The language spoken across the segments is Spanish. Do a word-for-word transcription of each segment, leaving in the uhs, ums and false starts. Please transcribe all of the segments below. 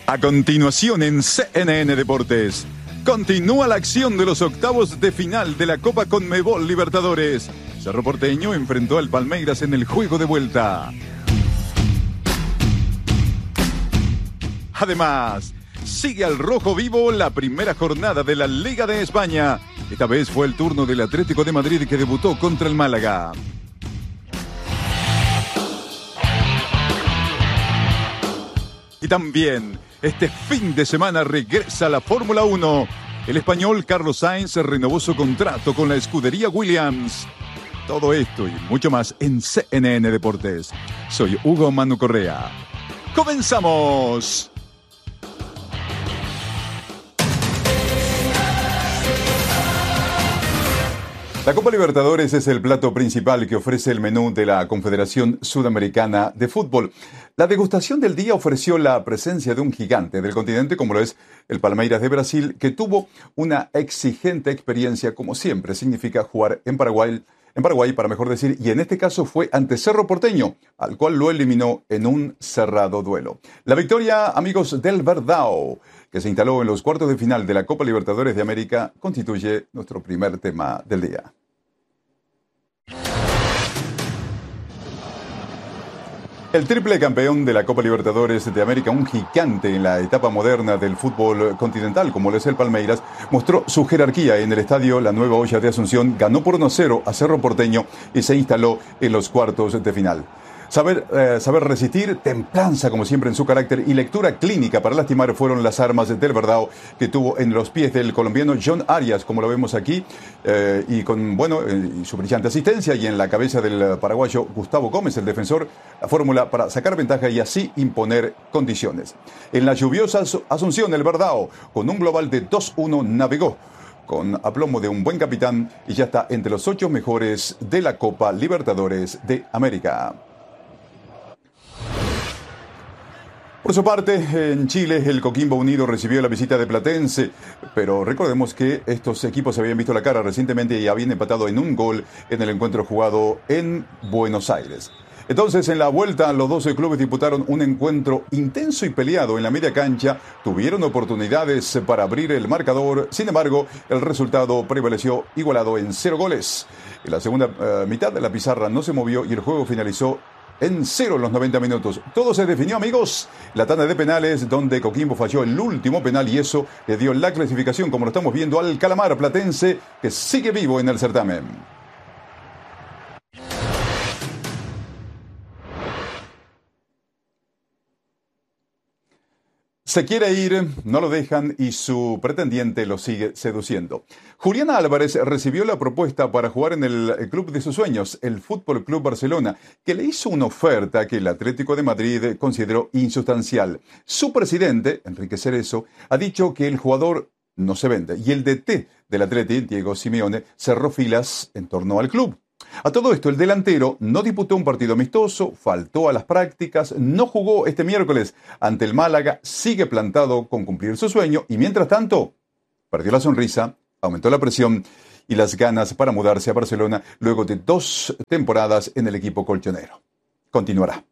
A continuación en C N N Deportes, continúa la acción de los octavos de final de la Copa Conmebol Libertadores. Cerro Porteño enfrentó al Palmeiras en el juego de vuelta. Además, sigue al rojo vivo la primera jornada de la Liga de España. Esta vez fue el turno del Atlético de Madrid que debutó contra el Málaga. Y también, este fin de semana regresa a la Fórmula uno. El español Carlos Sainz renovó su contrato con la escudería Williams. Todo esto y mucho más en C N N Deportes. Soy Hugo Manu Correa. ¡Comenzamos! La Copa Libertadores es el plato principal que ofrece el menú de la Confederación Sudamericana de Fútbol. La degustación del día ofreció la presencia de un gigante del continente como lo es el Palmeiras de Brasil, que tuvo una exigente experiencia, como siempre significa jugar en Paraguay, en Paraguay para mejor decir, y en este caso fue ante Cerro Porteño, al cual lo eliminó en un cerrado duelo. La victoria, amigos del Verdão, que se instaló en los cuartos de final de la Copa Libertadores de América, constituye nuestro primer tema del día. El triple campeón de la Copa Libertadores de América, un gigante en la etapa moderna del fútbol continental, como lo es el Palmeiras, mostró su jerarquía en el estadio La Nueva Olla de Asunción, ganó por uno a cero a Cerro Porteño y se instaló en los cuartos de final. Saber, eh, saber resistir, templanza como siempre en su carácter y lectura clínica para lastimar fueron las armas del Verdão que tuvo en los pies del colombiano John Arias, como lo vemos aquí, eh, y con bueno eh, su brillante asistencia, y en la cabeza del paraguayo Gustavo Gómez, el defensor, la fórmula para sacar ventaja y así imponer condiciones. En la lluviosa Asunción, el Verdão, con un global de dos uno, navegó con aplomo de un buen capitán y ya está entre los ocho mejores de la Copa Libertadores de América. Por su parte, en Chile, el Coquimbo Unido recibió la visita de Platense, pero recordemos que estos equipos se habían visto la cara recientemente y habían empatado en un gol en el encuentro jugado en Buenos Aires. Entonces, en la vuelta, los doce clubes disputaron un encuentro intenso y peleado en la media cancha, tuvieron oportunidades para abrir el marcador, sin embargo, el resultado prevaleció igualado en cero goles. En la segunda uh, mitad, la pizarra no se movió y el juego finalizó en cero en los noventa minutos. Todo se definió, amigos. La tanda de penales, donde Coquimbo falló el último penal y eso le dio la clasificación, como lo estamos viendo, al Calamar Platense, que sigue vivo en el certamen. Se quiere ir, no lo dejan y su pretendiente lo sigue seduciendo. Julián Álvarez recibió la propuesta para jugar en el club de sus sueños, el Fútbol Club Barcelona, que le hizo una oferta que el Atlético de Madrid consideró insustancial. Su presidente, Enrique Cerezo, ha dicho que el jugador no se vende y el D T del Atleti, Diego Simeone, cerró filas en torno al club. A todo esto, el delantero no disputó un partido amistoso, faltó a las prácticas, no jugó este miércoles ante el Málaga, sigue plantado con cumplir su sueño y mientras tanto perdió la sonrisa, aumentó la presión y las ganas para mudarse a Barcelona luego de dos temporadas en el equipo colchonero. Continuará.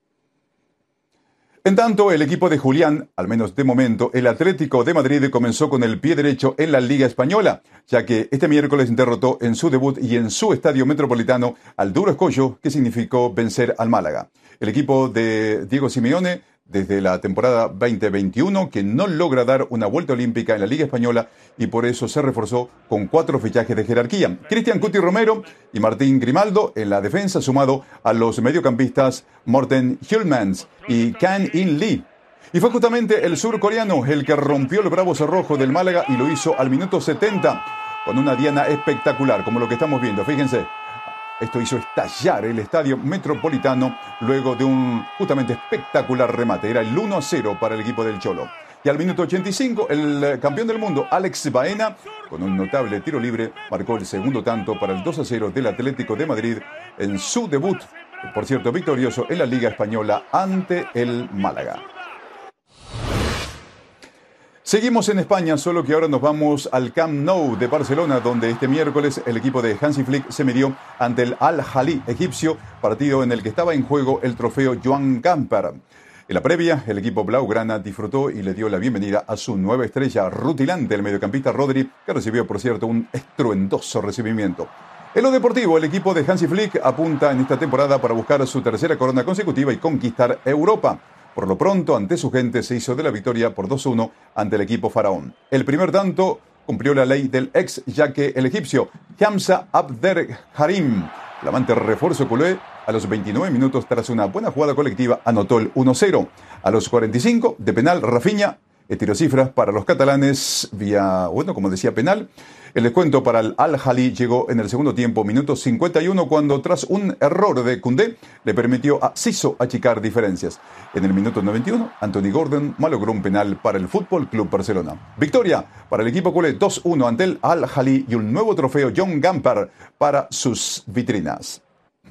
En tanto, el equipo de Julián, al menos de momento, el Atlético de Madrid comenzó con el pie derecho en la Liga Española, ya que este miércoles derrotó en su debut y en su estadio metropolitano al duro escollo que significó vencer al Málaga. El equipo de Diego Simeone, desde la temporada veinte veintiuno, que no logra dar una vuelta olímpica en la Liga Española y por eso se reforzó con cuatro fichajes de jerarquía. Cristian Cuti Romero y Martín Grimaldo en la defensa, sumado a los mediocampistas Morten Hjulmans y Kang In Lee. Y fue justamente el surcoreano el que rompió el bravo cerrojo del Málaga y lo hizo al minuto setenta con una diana espectacular, como lo que estamos viendo. Fíjense. Esto hizo estallar el estadio metropolitano luego de un justamente espectacular remate. Era el uno a cero para el equipo del Cholo. Y al minuto ochenta y cinco, el campeón del mundo, Alex Baena, con un notable tiro libre, marcó el segundo tanto para el dos a cero del Atlético de Madrid en su debut, por cierto, victorioso en la Liga Española ante el Málaga. Seguimos en España, solo que ahora nos vamos al Camp Nou de Barcelona, donde este miércoles el equipo de Hansi Flick se midió ante el Al-Ahly egipcio, partido en el que estaba en juego el trofeo Joan Gamper. En la previa, el equipo blaugrana disfrutó y le dio la bienvenida a su nueva estrella rutilante, el mediocampista Rodri, que recibió, por cierto, un estruendoso recibimiento. En lo deportivo, el equipo de Hansi Flick apunta en esta temporada para buscar su tercera corona consecutiva y conquistar Europa. Por lo pronto, ante su gente, se hizo de la victoria por dos uno ante el equipo faraón. El primer tanto cumplió la ley del ex, ya que el egipcio Hamza Abderharim, flamante refuerzo culé, a los veintinueve minutos, tras una buena jugada colectiva, anotó el uno cero. A los cuarenta y cinco, de penal, Rafinha, tiro cifras para los catalanes vía, bueno, como decía, penal. El descuento para el Al-Ahly llegó en el segundo tiempo, minuto cincuenta y uno, cuando tras un error de Koundé le permitió a Siso achicar diferencias. En el minuto noventa y uno, Anthony Gordon malogró un penal para el Fútbol Club Barcelona. Victoria para el equipo culé dos uno ante el Al-Ahly y un nuevo trofeo John Gamper para sus vitrinas.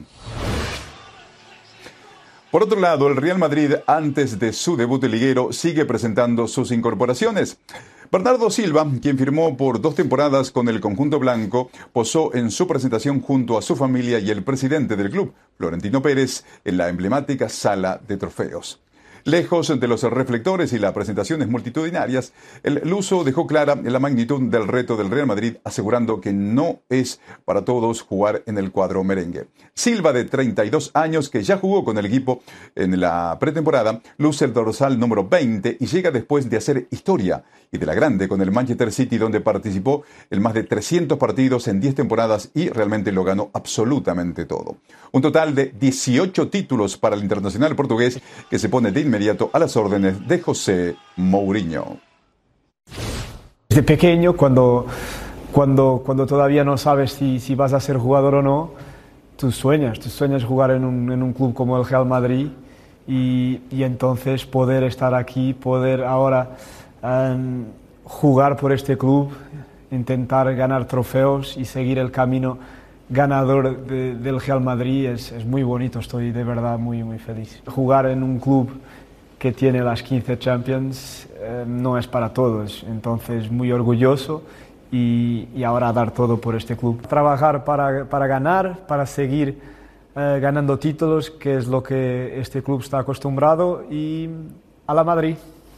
Por otro lado, el Real Madrid, antes de su debut liguero, sigue presentando sus incorporaciones. Bernardo Silva, quien firmó por dos temporadas con el conjunto blanco, posó en su presentación junto a su familia y el presidente del club, Florentino Pérez, en la emblemática sala de trofeos. Lejos de los reflectores y las presentaciones multitudinarias, el luso dejó clara la magnitud del reto del Real Madrid, asegurando que no es para todos jugar en el cuadro merengue. Silva, de treinta y dos años, que ya jugó con el equipo en la pretemporada, luce el dorsal número veinte y llega después de hacer historia, y de la grande, con el Manchester City, donde participó en más de trescientos partidos en diez temporadas y realmente lo ganó absolutamente todo. Un total de dieciocho títulos para el internacional portugués, que se pone de inmediato a las órdenes de José Mourinho. Desde pequeño, cuando, cuando, cuando todavía no sabes si, si vas a ser jugador o no, tú sueñas, tú sueñas jugar en un, en un club como el Real Madrid y, y entonces poder estar aquí, poder ahora um, jugar por este club, intentar ganar trofeos y seguir el camino ganador de, del Real Madrid es, es muy bonito. Estoy de verdad muy, muy feliz. Jugar en un club que tiene las quince Champions eh, no es para todos, entonces muy orgulloso y, y ahora dar todo por este club. Trabajar para, para ganar, para seguir eh, ganando títulos, que es lo que este club está acostumbrado, y a la Madrid.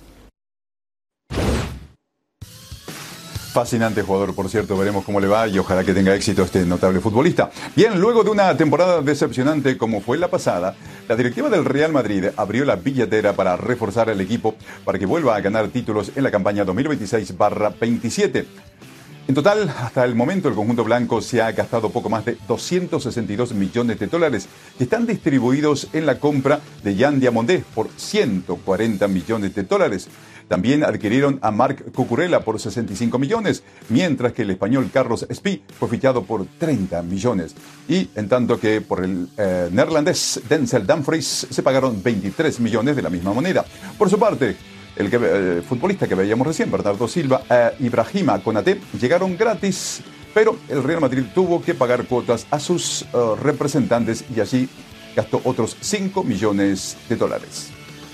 Fascinante jugador, por cierto, veremos cómo le va y ojalá que tenga éxito este notable futbolista. Bien, luego de una temporada decepcionante como fue la pasada, la directiva del Real Madrid abrió la billetera para reforzar el equipo para que vuelva a ganar títulos en la campaña dos mil veintiséis barra veintisiete. En total, hasta el momento, el conjunto blanco se ha gastado poco más de doscientos sesenta y dos millones de dólares, que están distribuidos en la compra de Yan Diamondé por ciento cuarenta millones de dólares. También adquirieron a Marc Cucurella por sesenta y cinco millones, mientras que el español Carlos Espí fue fichado por treinta millones. Y en tanto que por el eh, neerlandés Denzel Dumfries se pagaron veintitrés millones de la misma moneda. Por su parte, el, que, el futbolista que veíamos recién, Bernardo Silva, e Ibrahima Konaté, llegaron gratis, pero el Real Madrid tuvo que pagar cuotas a sus uh, representantes y allí gastó otros cinco millones de dólares.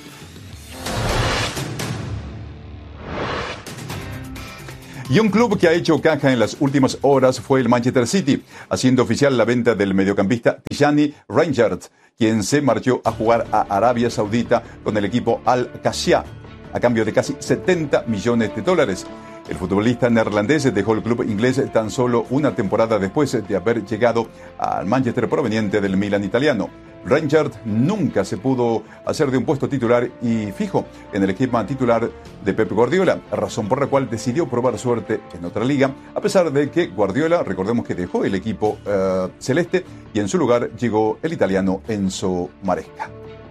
Y un club que ha hecho caja en las últimas horas fue el Manchester City, haciendo oficial la venta del mediocampista Tijani Reijert, quien se marchó a jugar a Arabia Saudita con el equipo Al-Qashia, a cambio de casi setenta millones de dólares. El futbolista neerlandés dejó el club inglés tan solo una temporada después de haber llegado al Manchester proveniente del Milan italiano. Reijert nunca se pudo hacer de un puesto titular y fijo en el equipo titular de Pep Guardiola, razón por la cual decidió probar suerte en otra liga, a pesar de que Guardiola, recordemos que dejó el equipo uh, celeste y en su lugar llegó el italiano Enzo Maresca.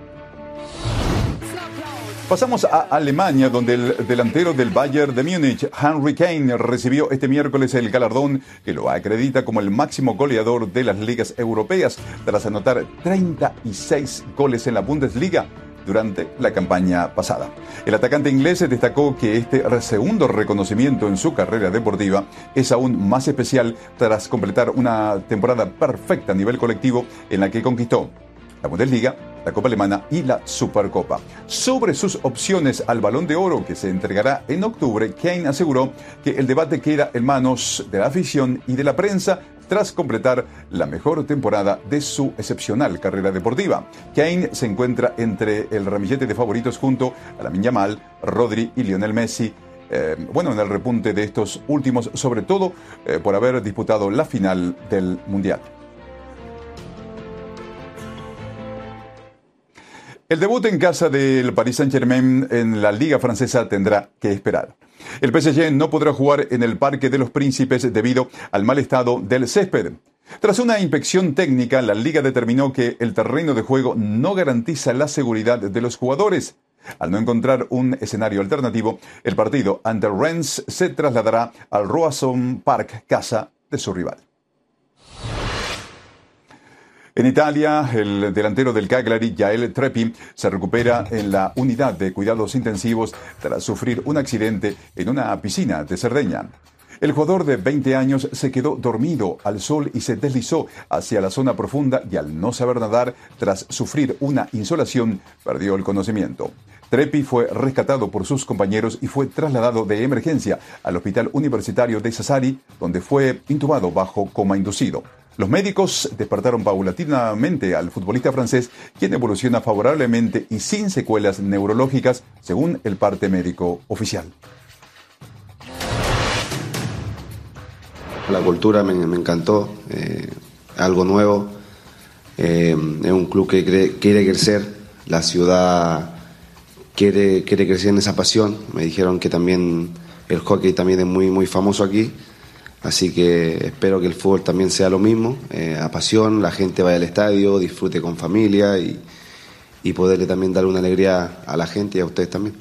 Pasamos a Alemania, donde el delantero del Bayern de Múnich, Harry Kane, recibió este miércoles el galardón que lo acredita como el máximo goleador de las ligas europeas, tras anotar treinta y seis goles en la Bundesliga durante la campaña pasada. El atacante inglés destacó que este segundo reconocimiento en su carrera deportiva es aún más especial tras completar una temporada perfecta a nivel colectivo en la que conquistó la Bundesliga, la Copa Alemana y la Supercopa. Sobre sus opciones al Balón de Oro, que se entregará en octubre, Kane aseguró que el debate queda en manos de la afición y de la prensa, tras completar la mejor temporada de su excepcional carrera deportiva. Kane se encuentra entre el ramillete de favoritos junto a Lamine Yamal, Rodri y Lionel Messi. Eh, bueno, en el repunte de estos últimos, sobre todo eh, por haber disputado la final del Mundial. El debut en casa del Paris Saint-Germain en la Liga Francesa tendrá que esperar. El P S G no podrá jugar en el Parque de los Príncipes debido al mal estado del césped. Tras una inspección técnica, la Liga determinó que el terreno de juego no garantiza la seguridad de los jugadores. Al no encontrar un escenario alternativo, el partido ante Rennes se trasladará al Roazhon Park, casa de su rival. En Italia, el delantero del Cagliari, Jael Treppi, se recupera en la unidad de cuidados intensivos tras sufrir un accidente en una piscina de Cerdeña. El jugador de veinte años se quedó dormido al sol y se deslizó hacia la zona profunda y al no saber nadar, tras sufrir una insolación, perdió el conocimiento. Treppi fue rescatado por sus compañeros y fue trasladado de emergencia al Hospital Universitario de Sassari, donde fue intubado bajo coma inducido. Los médicos despertaron paulatinamente al futbolista francés, quien evoluciona favorablemente y sin secuelas neurológicas, según el parte médico oficial. La cultura me, me encantó, eh, algo nuevo, eh, es un club que cree, quiere crecer, la ciudad quiere, quiere crecer en esa pasión. Me dijeron que también el hockey también es muy, muy famoso aquí. Así que espero que el fútbol también sea lo mismo, eh, a pasión, la gente vaya al estadio, disfrute con familia y, y poderle también dar una alegría a la gente y a ustedes también.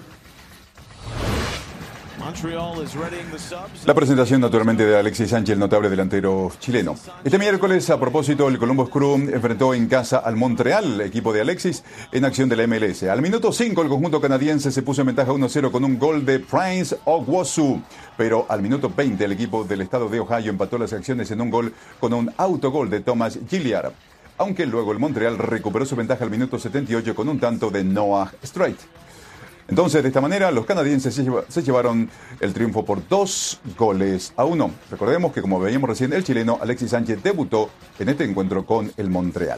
La presentación naturalmente de Alexis Sánchez, el notable delantero chileno. Este miércoles, a propósito, el Columbus Crew enfrentó en casa al Montreal, equipo de Alexis, en acción de la M L S. Al minuto cinco, el conjunto canadiense se puso en ventaja uno cero con un gol de Prince Ogwusu. Pero al minuto veinte, el equipo del estado de Ohio empató las acciones en un gol con un autogol de Thomas Gilliard. Aunque luego el Montreal recuperó su ventaja al minuto setenta y ocho con un tanto de Noah Strait. Entonces, de esta manera, los canadienses se, lleva, se llevaron el triunfo por dos goles a uno. Recordemos que, como veíamos recién, el chileno Alexis Sánchez debutó en este encuentro con el Montreal.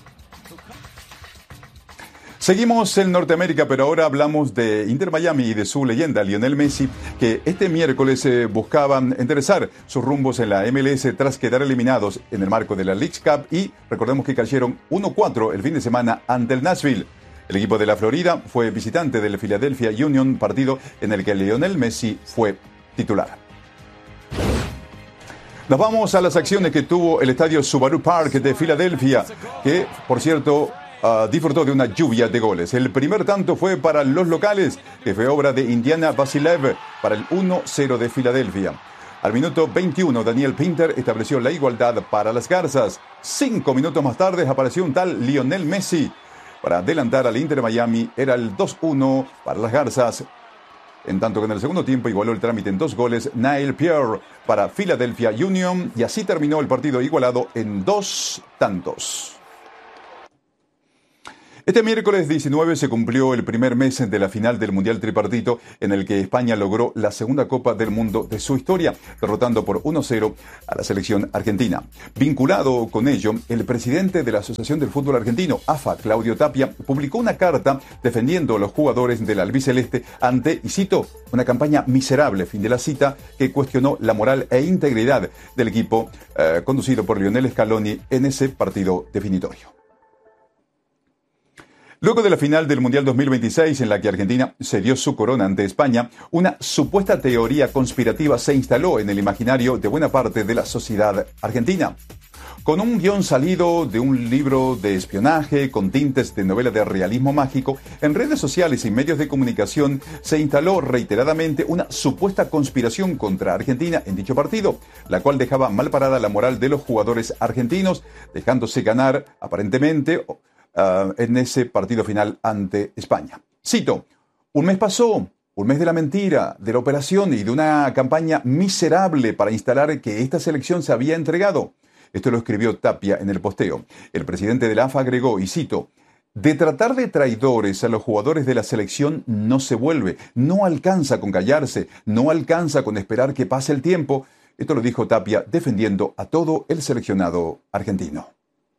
Seguimos en Norteamérica, pero ahora hablamos de Inter Miami y de su leyenda, Lionel Messi, que este miércoles eh, buscaban enderezar sus rumbos en la M L S tras quedar eliminados en el marco de la Leagues Cup y recordemos que cayeron uno cuatro el fin de semana ante el Nashville. El equipo de la Florida fue visitante del Philadelphia Union, partido en el que Lionel Messi fue titular. Nos vamos a las acciones que tuvo el estadio Subaru Park de Filadelfia, que, por cierto, uh, disfrutó de una lluvia de goles. El primer tanto fue para los locales, que fue obra de Indiana Basilev para el uno cero de Filadelfia. Al minuto veintiuno, Daniel Pinter estableció la igualdad para las Garzas. Cinco minutos más tarde apareció un tal Lionel Messi para adelantar al Inter Miami. Era el dos uno para las Garzas. En tanto que en el segundo tiempo igualó el trámite en dos goles Neil Pierre para Philadelphia Union. Y así terminó el partido igualado en dos tantos. Este miércoles diecinueve se cumplió el primer mes de la final del Mundial Tripartito, en el que España logró la segunda Copa del Mundo de su historia, derrotando por uno cero a la selección argentina. Vinculado con ello, el presidente de la Asociación del Fútbol Argentino, A F A, Claudio Tapia, publicó una carta defendiendo a los jugadores del albiceleste ante, y cito, una campaña miserable, fin de la cita, que cuestionó la moral e integridad del equipo eh, conducido por Lionel Scaloni en ese partido definitorio. Luego de la final del Mundial dos mil veintiséis, en la que Argentina cedió su corona ante España, una supuesta teoría conspirativa se instaló en el imaginario de buena parte de la sociedad argentina. Con un guión salido de un libro de espionaje, con tintes de novela de realismo mágico, en redes sociales y medios de comunicación se instaló reiteradamente una supuesta conspiración contra Argentina en dicho partido, la cual dejaba mal parada la moral de los jugadores argentinos, dejándose ganar, aparentemente, Uh, en ese partido final ante España. Cito, un mes pasó, un mes de la mentira, de la operación y de una campaña miserable para instalar que esta selección se había entregado. Esto lo escribió Tapia en el posteo. El presidente de la A F A agregó, y cito, de tratar de traidores a los jugadores de la selección no se vuelve, no alcanza con callarse, no alcanza con esperar que pase el tiempo. Esto lo dijo Tapia defendiendo a todo el seleccionado argentino.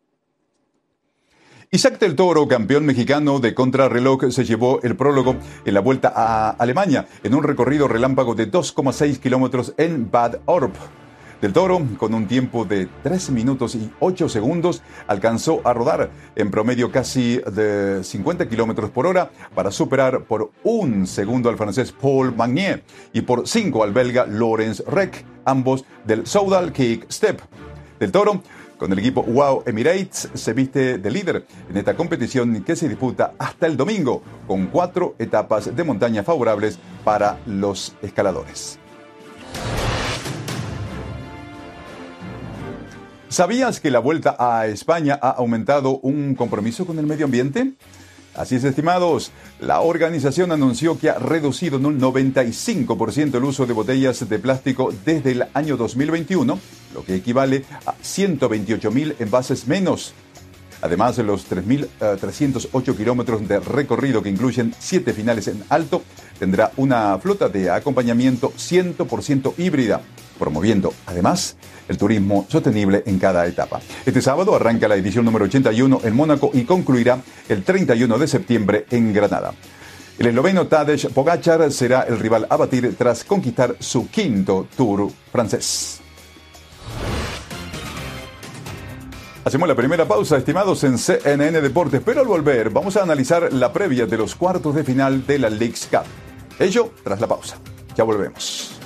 Isaac del Toro, campeón mexicano de contrarreloj, se llevó el prólogo en la Vuelta a Alemania en un recorrido relámpago de dos coma seis kilómetros en Bad Orb. Del Toro, con un tiempo de tres minutos y ocho segundos, alcanzó a rodar en promedio casi de cincuenta kilómetros por hora para superar por un segundo al francés Paul Magnier y por cinco al belga Lorenz Reck, ambos del Soudal Kick Step. Del Toro, con el equipo Wow Emirates, se viste de líder en esta competición que se disputa hasta el domingo, con cuatro etapas de montaña favorables para los escaladores. ¿Sabías que la Vuelta a España ha aumentado un compromiso con el medio ambiente? Así es, estimados, la organización anunció que ha reducido en un noventa y cinco por ciento el uso de botellas de plástico desde el año dos mil veintiuno, lo que equivale a ciento veintiocho mil envases menos. Además de los tres mil trescientos ocho kilómetros de recorrido que incluyen siete finales en alto, tendrá una flota de acompañamiento cien por ciento híbrida, promoviendo además el turismo sostenible en cada etapa. Este sábado arranca la edición número ochenta y uno en Mónaco y concluirá el treinta y uno de septiembre en Granada. El esloveno Tadej Pogačar será el rival a batir tras conquistar su quinto Tour francés. Hacemos la primera pausa, estimados, en C N N Deportes, pero al volver vamos a analizar la previa de los cuartos de final de la Leagues Cup. Ello tras la pausa. Ya volvemos.